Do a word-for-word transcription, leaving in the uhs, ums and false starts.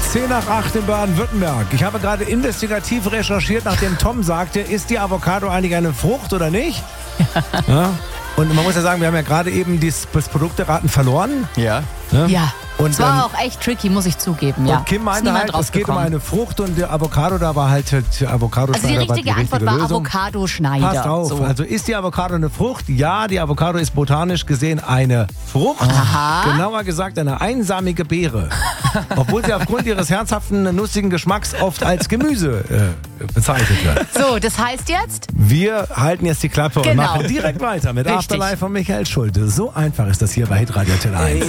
zehn nach acht in Baden-Württemberg. Ich habe gerade investigativ recherchiert, nachdem Tom sagte, ist die Avocado eigentlich eine Frucht oder nicht? Ja. Und man muss ja sagen, wir haben ja gerade eben das, das Produkteraten verloren. Ja. Ne? Ja. Und, es war ähm, auch echt tricky, muss ich zugeben. Ja. Und Kim Ist meinte niemand halt, es geht um draufgekommen. eine Frucht und der Avocado, da war halt die Avocado Also die Schneider war richtige die Antwort richtige war Lösung. Avocado-Schneider. Passt auf, So. also ist die Avocado eine Frucht? Ja, die Avocado ist botanisch gesehen eine Frucht. Aha. Genauer gesagt eine einsamige Beere. Obwohl sie aufgrund ihres herzhaften, nussigen Geschmacks oft als Gemüse äh, bezeichnet wird. So, das heißt jetzt? Wir halten jetzt die Klappe und Genau. machen direkt weiter mit Richtig. Afterlife von Michael Schulte. So einfach ist das hier bei Hitradio T L eins.